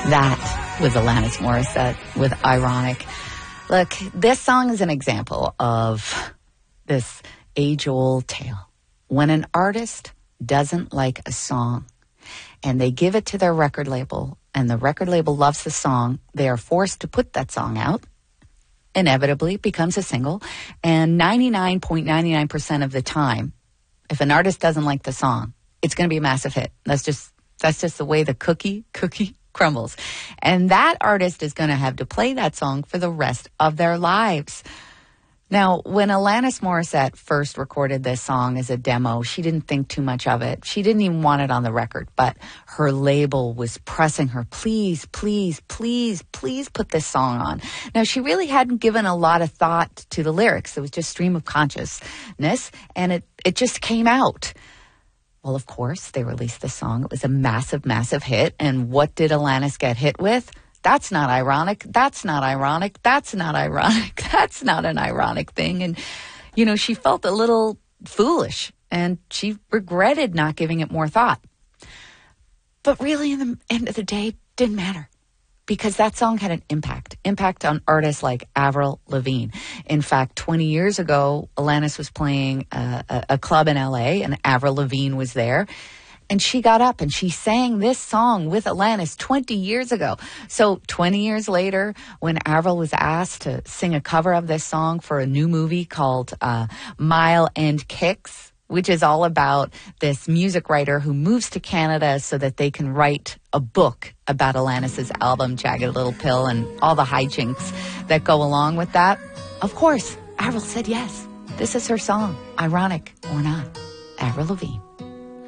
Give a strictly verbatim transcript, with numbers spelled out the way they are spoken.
That was Alanis Morissette with Ironic. Look, this song is an example of this age-old tale. When an artist doesn't like a song and they give it to their record label and the record label loves the song, they are forced to put that song out. Inevitably it becomes a single. And ninety-nine point nine nine percent of the time, if an artist doesn't like the song, it's going to be a massive hit. That's just that's just the way the cookie cookie crumbles. And that artist is going to have to play that song for the rest of their lives. Now, when Alanis Morissette first recorded this song as a demo, she didn't think too much of it. She didn't even want it on the record, but her label was pressing her, please, please, please, please put this song on. Now, she really hadn't given a lot of thought to the lyrics. It was just stream of consciousness, and it, it just came out. Well, of course, they released the song. It was a massive, massive hit. And what did Alanis get hit with? That's not ironic. That's not ironic. That's not ironic. That's not an ironic thing. And, you know, she felt a little foolish and she regretted not giving it more thought. But really, in the end of the day, didn't matter because that song had an impact, impact on artists like Avril Lavigne. In fact, twenty years ago, Alanis was playing a, a, a club in L A and Avril Lavigne was there. And she got up and she sang this song with Alanis twenty years ago. So twenty years later, when Avril was asked to sing a cover of this song for a new movie called uh, Mile End Kicks, which is all about this music writer who moves to Canada so that they can write a book about Alanis's album, Jagged Little Pill, and all the hijinks that go along with that. Of course, Avril said yes. This is her song, ironic or not. Avril Lavigne.